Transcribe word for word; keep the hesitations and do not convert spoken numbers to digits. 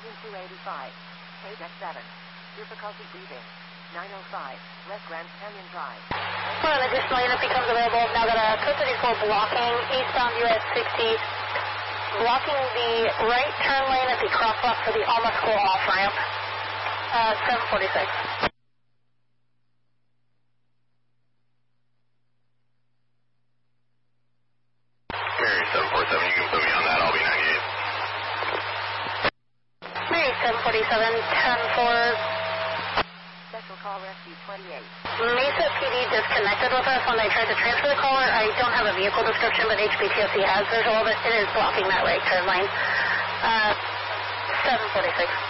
engine two eighty-five. Page X seven. Difficulty breathing. nine oh five. West Grand Canyon Drive. Well, an additional unit becomes available. Now got a code thirty-four blocking eastbound U S sixty. Blocking the right turn lane at the crosswalk for the Alma School off-ramp. Uh, seven forty-six. Mary seven forty-seven, you can put me on that, I'll be ninety-eight. Mary seven forty-seven, ten four. Special call rescue twenty-eight. Mesa P D disconnected with us when they tried to transfer the caller. I don't have a vehicle description, but H B T S C has visual. It is blocking that right turn lane. Uh, seven forty-six.